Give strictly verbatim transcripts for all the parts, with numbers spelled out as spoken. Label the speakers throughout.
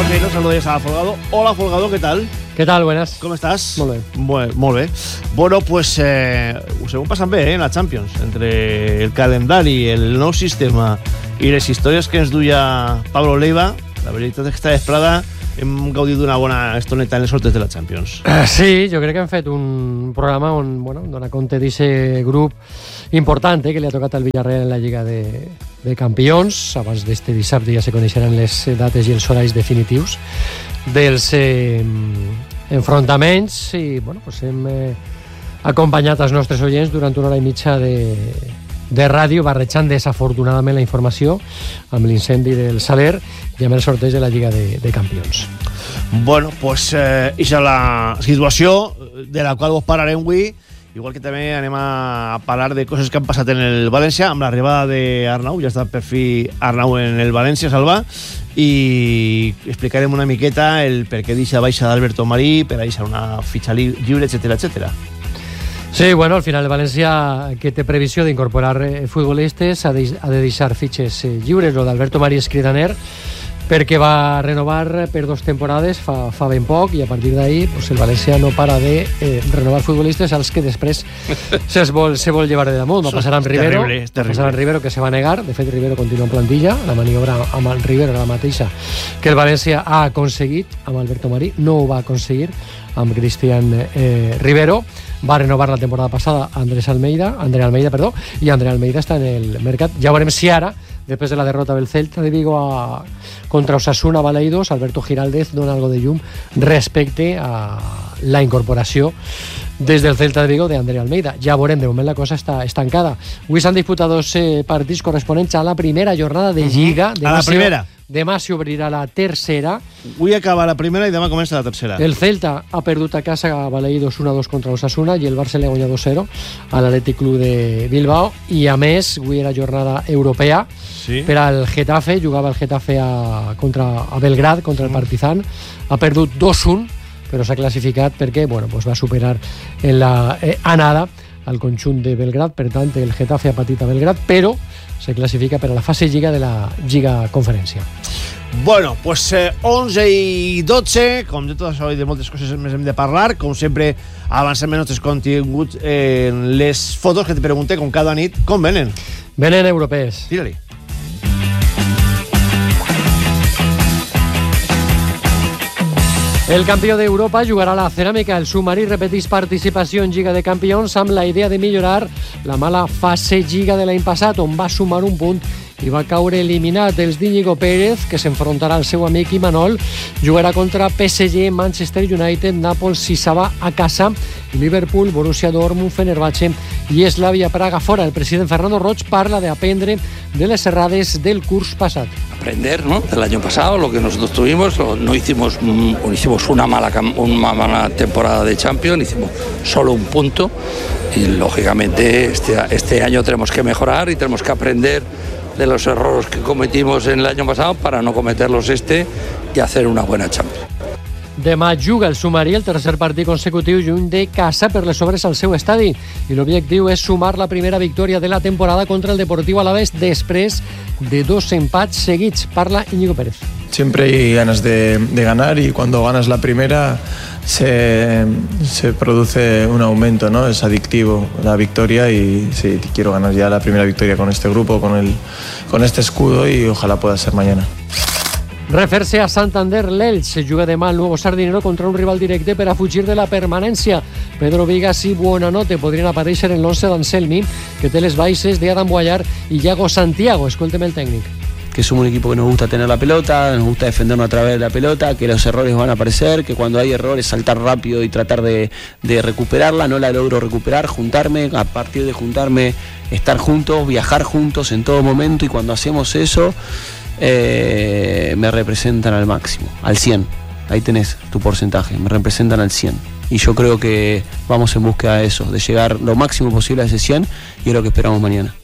Speaker 1: porque no saludes a Folgado. Hola Folgado, ¿qué tal?
Speaker 2: ¿Qué tal? Buenas.
Speaker 1: ¿Cómo estás?
Speaker 2: Molt bé.
Speaker 1: Bueno, molt bé. Bueno, pues eh, según pasan bé eh, en la Champions, entre el calendari, el nou sistema i les històries que ens duia Pablo Leiva, la veritat és que esta vesprada hem gaudit d'una bona estoneta en els sorteig de la Champions.
Speaker 2: Uh, sí, jo crec que hem fet un programa on, bueno, dona compte d'aquest grup important eh, que li ha tocat al Villarreal en la Lliga de, de Campions. Abans d'este dissabte ja se coneixeran les dates i els horaris definitius dels eh, enfrontaments i bueno, pues hem eh, acompanyat els nostres oients durant una hora i mitja de, de ràdio, barrejant desafortunadament la informació amb l'incendi del Saler i amb el sorteig de la Lliga de, de Campions.
Speaker 1: Bueno, pues eh, és la situació de la qual vos parlarem avui, igual que també anem a parlar de coses que han passat en el València amb l'arribada d'Arnau. Ja està per fi Arnau en el València, Salva, i explicarem una miqueta el per què deixa baixa d'Alberto Marí, per a deixar una fitxa lliure, etcètera, etcètera.
Speaker 2: Sí, bueno, al final el València, que té previsió d'incorporar eh, futbolistes, ha de, ha de deixar fitxes eh, lliures. Lo d'Alberto Marí és cridaner, perquè va renovar per dos temporades fa, fa ben poc, i a partir d'ahí pues, el València no para de eh, renovar futbolistes als que després se vol, se vol llevar de damunt. Va passar amb Rivero,
Speaker 1: terrible,
Speaker 2: va passar amb Rivero, que se va negar. De fet, Rivero continua en plantilla. La maniobra amb el Rivero era la mateixa que el València ha aconseguit amb Alberto Marí. No ho va aconseguir amb Cristian eh, Rivero. Va renovar la temporada passada Andrés Almeida, André Almeida, perdó, i André Almeida està en el mercat. Ja veurem si ara, després de la derrota del Celta de Vigo a, contra Osasuna Baleidos, Alberto Giraldez dona algo de llum respecte a la incorporació des del Celta de Vigo de André Almeida. Ja veurem, de moment la cosa està estancada. Avui s'han disputat dos eh, partits corresponents a la primera jornada de Lliga.
Speaker 1: Uh-huh. A la primera.
Speaker 2: Demà s'obrirà la tercera.
Speaker 1: Avui acaba la primera i demà comença la tercera.
Speaker 2: El Celta ha perdut a casa a Baleidos uno a dos contra Osasuna i el Barça li ha guanyat dos zero a l'Atlètic Club de Bilbao. I a més, avui era jornada europea sí. per al Getafe. Jugava el Getafe a, contra, a Belgrad contra el Partizan. Ha perdut dos un, però s'ha classificat perquè bueno, pues va superar en la eh, anada al conjunt de Belgrad. Per tant, el Getafe ha patit a Belgrad, però se classifica per a la fase Lliga de la Lliga Conferència.
Speaker 1: Bueno, pues eh, onze i dotze, com de tot això i de moltes coses més hem de parlar. Com sempre, avancem en nostres continguts en eh, les fotos que te pregunté com cada nit. Com venen?
Speaker 2: Venen europees.
Speaker 1: Tira-li.
Speaker 2: El campió d'Europa jugarà a la Ceràmica. El submarí repeteix participació en Lliga de Campions amb la idea de millorar la mala fase Lliga de l'any passat, on va sumar un punt i va caure eliminat. Els d'Íñigo Pérez, que s'enfrontarà al seu amic Imanol, jugarà contra P S G, Manchester United, Nàpols si se va a casa, i Liverpool, Borussia Dortmund, Fenerbahce i Slavia Praga fora. El president Fernando Roig parla d'aprendre de les errades del curs passat.
Speaker 3: Aprender, ¿no? Del año pasado, lo que nosotros tuvimos, no hicimos, no hicimos una mala, una mala temporada de Champions, hicimos solo un punto y lógicamente este, este año tenemos que mejorar y tenemos que aprender de los errores que cometimos en el año pasado para no cometerlos este y hacer una buena Champions.
Speaker 2: Demà juga el submarí, el tercer partit consecutiu lluny de casa per les obres al seu estadi, i l'objectiu és sumar la primera victòria de la temporada contra el Deportivo Alavés després de dos empats seguits. Parla Íñigo Pérez.
Speaker 4: Siempre hay ganas de, de ganar y cuando ganas la primera se, se produce un aumento, ¿no? Es adictivo la victoria y sí, quiero ganar ya la primera victoria con este grupo, con, el, con este escudo y ojalá pueda ser mañana.
Speaker 2: Refer-se a Santander, l'Elx juga demà al Nuevo Sardinero contra un rival directe per a fugir de la permanència. Pedro Vigas i Buonanotte podrien aparèixer en l'once d'Anselmi, que té les baixes de Adam Guayar y Iago Santiago. Escoltem el tècnic.
Speaker 5: Que somos un equipo que nos gusta tener la pelota, nos gusta defendernos a través de la pelota, que los errores van a aparecer, que cuando hay errores saltar rápido y tratar de, de recuperarla. No la logro recuperar, juntarme, a partir de juntarme, estar juntos, viajar juntos en todo momento, y cuando hacemos eso eh, me representan al máximo, al cien. Ahí tenés tu porcentaje, me representan al cien. Y yo creo que vamos en búsqueda de eso, de llegar lo máximo posible a ese cien, y es lo que esperamos mañana.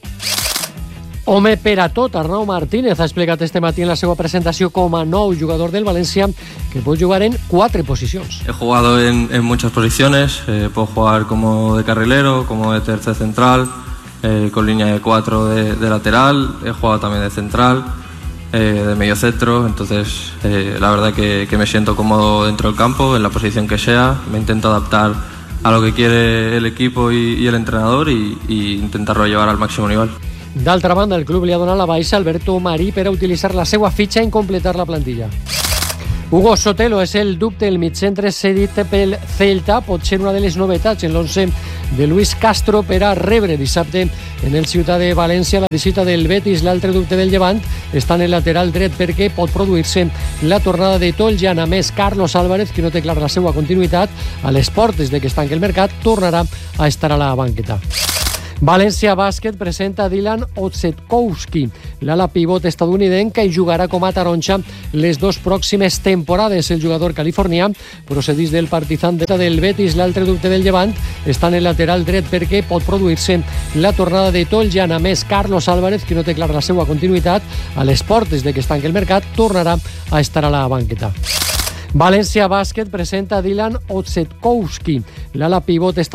Speaker 2: Home per a tot, Arnau Martínez ha explicat este matí en la seva presentació com a nou jugador del Valencia que pot jugar en quatre posicions.
Speaker 6: He jugado en, en muchas posiciones, eh, puedo jugar como de carrilero, como de tercer central, eh, con línea de cuatro de, de lateral, he jugado también de central, eh, de medio centro, entonces eh, la verdad que, que me siento cómodo dentro del campo, en la posición que sea, me intento adaptar a lo que quiere el equipo y, y el entrenador y, y intentarlo llevar al máximo nivel.
Speaker 2: D'altra banda, el club li ha donat la baixa a Alberto Marí per a utilitzar la seva fitxa en completar la plantilla. Hugo Sotelo és el dubte del mitcentre cedit pel Celta, pot ser una de les novetats en l'once de Luis Castro per a rebre dissabte en el Ciutat de València la visita del Betis. L'altre dubte del Llevant està en el lateral dret perquè pot produir-se la tornada de Toljan. A més, Carlos Álvarez, que no té clara la seva continuïtat, a les portes de que es tanqui el mercat, tornarà a estar a la banqueta. València Bàsquet presenta Dylan Otsetkowski, l'ala pivot estadounidenc que jugarà com a taronja les dues pròximes temporades. El jugador californià procedís del Partizan del Betis. L'altre dubte del Llevant està en el lateral dret perquè pot produir-se la tornada de Toljan. A més, Carlos Álvarez, que no té clara la seva continuïtat, a les portes de que es tanqui el mercat, tornarà a estar a la banqueta. València Bàsquet presenta Dylan Otsetkowski, l'ala pivot estadounidenc